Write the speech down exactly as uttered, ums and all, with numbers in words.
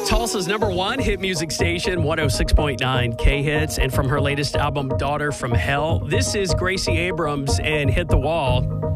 Tulsa's number one hit music station, one oh six point nine K-Hits. And from her latest album, Daughter from Hell, this is Gracie Abrams and Hit the Wall.